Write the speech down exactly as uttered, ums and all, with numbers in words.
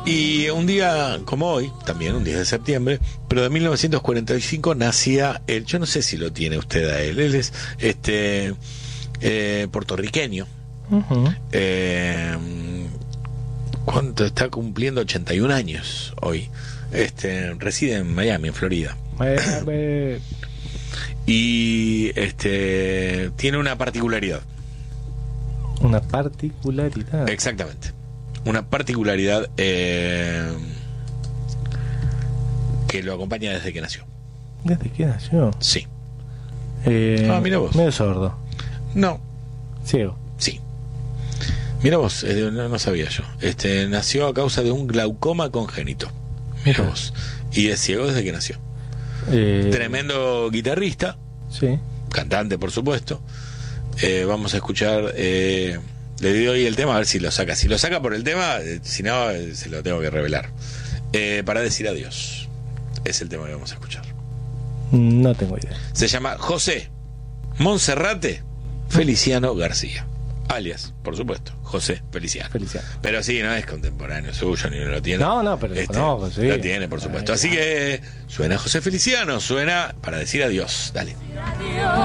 Y un día como hoy, también un diez de septiembre, pero de mil novecientos cuarenta y cinco nacía él. Yo no sé si lo tiene usted a él. Él es este eh, puertorriqueño. Uh-huh. Eh, ¿Cuánto? Está cumpliendo ochenta y un años hoy. Este reside en Miami, en Florida. Miami. Y este tiene una particularidad. Una particularidad. Exactamente. Una particularidad eh, que lo acompaña desde que nació. ¿Desde que nació? Sí. Eh, ah, mira vos. Medio sordo. No. Ciego. Sí. Mira vos, eh, no, no sabía yo. Este nació a causa de un glaucoma congénito. Mira vos. Y es ciego desde que nació. Eh, Tremendo guitarrista. Sí. Cantante, por supuesto. Eh, vamos a escuchar. Eh, le doy el tema a ver si lo saca. Si lo saca por el tema, eh, si no, eh, se lo tengo que revelar. Eh, para decir adiós. Es el tema que vamos a escuchar. No tengo idea. Se llama José Monserrate Feliciano García, alias, por supuesto, José Feliciano. Feliciano. Pero sí, no es contemporáneo suyo, ni lo tiene. No, no, pero lo conozco, sí. Lo tiene, por supuesto. Así que suena José Feliciano, suena para decir adiós. Dale.